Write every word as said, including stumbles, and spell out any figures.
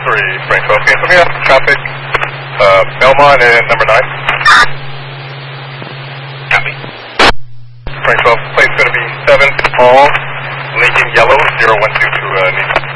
three, Frank twelve. Can you put me up traffic? Uh, Belmont and number nine. Copy. Frank twelve, plate's going to be seven, Paul, Lincoln Yellow, zero one two to uh, Nathan.